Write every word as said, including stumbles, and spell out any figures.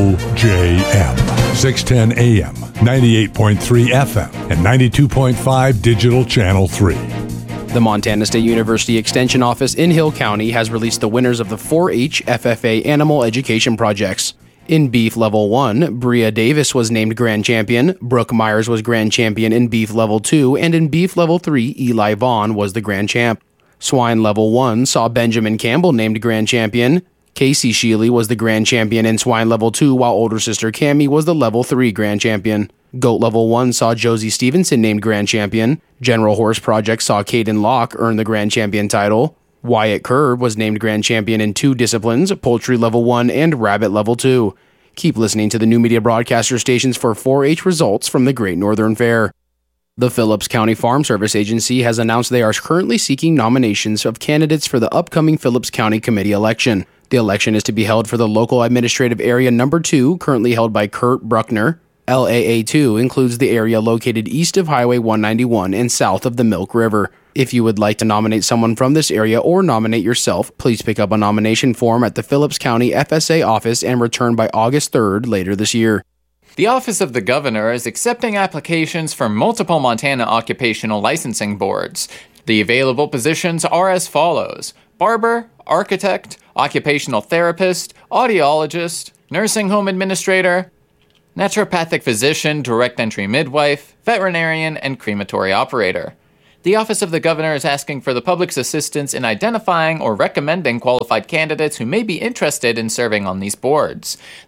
O J M, six ten A M, ninety-eight point three F M, and ninety-two point five Digital Channel three. The Montana State University Extension Office in Hill County has released the winners of the four H F F A Animal Education Projects. In Beef Level one, Bria Davis was named Grand Champion, Brooke Myers was Grand Champion in Beef Level two, and in Beef Level three, Eli Vaughn was the Grand Champ. Swine Level one saw Benjamin Campbell named Grand Champion, Casey Sheely was the Grand Champion in Swine Level two, while older sister Cammie was the Level three Grand Champion. Goat Level one saw Josie Stevenson named Grand Champion, General Horse Project saw Caden Locke earn the Grand Champion title, Wyatt Kerr was named Grand Champion in two disciplines, Poultry Level one and Rabbit Level two. Keep listening to the New Media Broadcaster stations for four H results from the Great Northern Fair. The Phillips County Farm Service Agency has announced they are currently seeking nominations of candidates for the upcoming Phillips County Committee election. The election is to be held for the local administrative area number two, currently held by Kurt Bruckner. L A A two includes the area located east of Highway one ninety-one and south of the Milk River. If you would like to nominate someone from this area or nominate yourself, please pick up a nomination form at the Phillips County F S A office and return by August third later this year. The Office of the Governor is accepting applications for multiple Montana occupational licensing boards. The available positions are as follows: barber, architect, occupational therapist, audiologist, nursing home administrator, naturopathic physician, direct entry midwife, veterinarian, and crematory operator. The Office of the Governor is asking for the public's assistance in identifying or recommending qualified candidates who may be interested in serving on these boards.